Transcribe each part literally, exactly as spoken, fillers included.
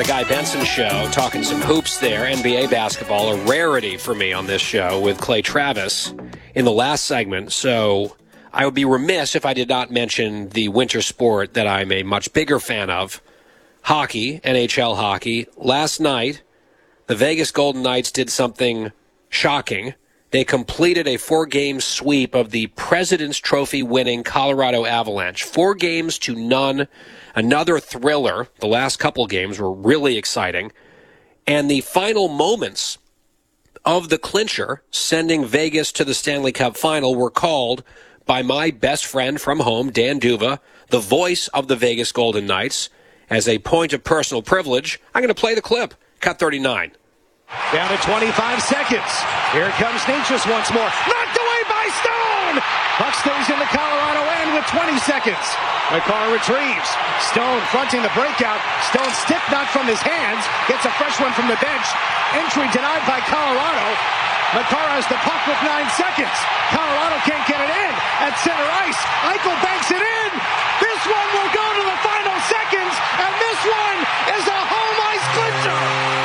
The Guy Benson Show, talking some hoops there, N B A basketball, a rarity for me on this show with Clay Travis in the last segment. So I would be remiss if I did not mention the winter sport that I'm a much bigger fan of, hockey, N H L hockey. Last night, the Vegas Golden Knights did something shocking. They completed a four-game sweep of the President's Trophy-winning Colorado Avalanche. Four games to none. Another thriller. The last couple games were really exciting. And the final moments of the clincher, sending Vegas to the Stanley Cup Final, were called by my best friend from home, Dan Duva, the voice of the Vegas Golden Knights. As a point of personal privilege, I'm going to play the clip. Cut thirty-nine. Down to twenty-five seconds. Here comes Necas once more. Knocked away by Stone! Puck stays in the Colorado end with twenty seconds. Makar retrieves. Stone fronting the breakout. Stone stick knocked from his hands. Gets a fresh one from the bench. Entry denied by Colorado. Makar has the puck with nine seconds. Colorado can't get it in. At center ice, Eichel banks it in. This one will go to the final seconds, and this one is a home ice clincher.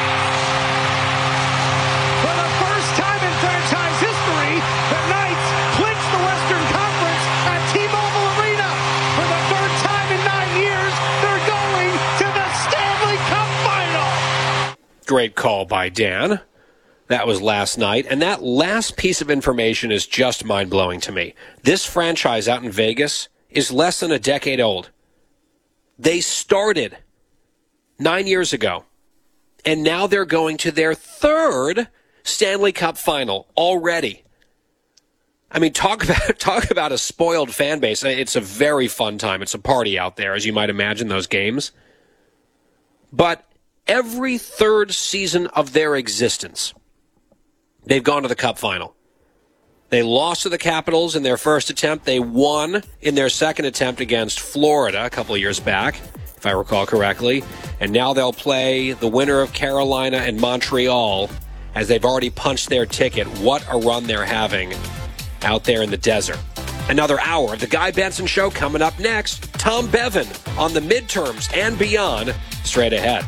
For the first time in franchise history, the Knights clinch the Western Conference at T-Mobile Arena. For the third time in nine years, they're going to the Stanley Cup Final. Great call by Dan. That was last night, and that last piece of information is just mind-blowing to me. This franchise out in Vegas is less than a decade old. They started nine years ago, and now they're going to their third Stanley Cup Final already. I mean, talk about talk about a spoiled fan base. It's a very fun time. It's a party out there, as you might imagine, those games. But every third season of their existence, they've gone to the Cup Final. They lost to the Capitals in their first attempt. They won in their second attempt against Florida a couple of years back, if I recall correctly. And now they'll play the winner of Carolina and Montreal, as they've already punched their ticket. What a run they're having out there in the desert. Another hour of the Guy Benson Show coming up next. Tom Bevan on the midterms and beyond, straight ahead.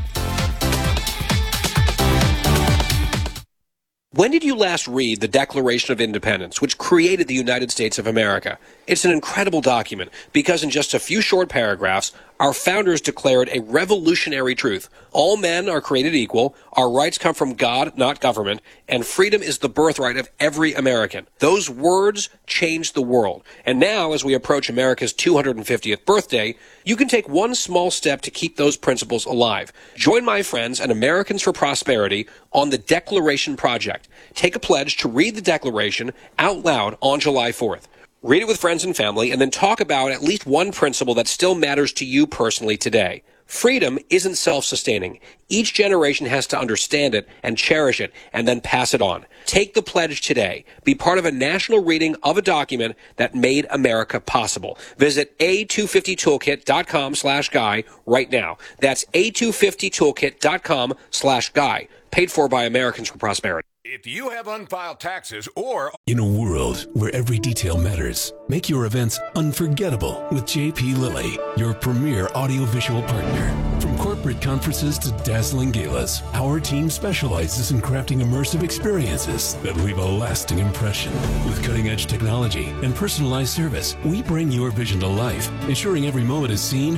When did you last read the Declaration of Independence, which created the United States of America? It's an incredible document because in just a few short paragraphs, our founders declared a revolutionary truth. All men are created equal, our rights come from God, not government, and freedom is the birthright of every American. Those words changed the world. And now, as we approach America's two hundred fiftieth birthday, you can take one small step to keep those principles alive. Join my friends at Americans for Prosperity on the Declaration Project. Take a pledge to read the Declaration out loud on July fourth. Read it with friends and family, and then talk about at least one principle that still matters to you personally today. Freedom isn't self-sustaining. Each generation has to understand it and cherish it and then pass it on. Take the pledge today. Be part of a national reading of a document that made America possible. Visit a two fifty toolkit dot com slash guy right now. That's a two fifty toolkit dot com slash guy. Paid for by Americans for Prosperity. If you have unfiled taxes or... In a world where every detail matters, make your events unforgettable with J P Lilly, your premier audiovisual partner. From corporate conferences to dazzling galas, our team specializes in crafting immersive experiences that leave a lasting impression. With cutting-edge technology and personalized service, we bring your vision to life, ensuring every moment is seen,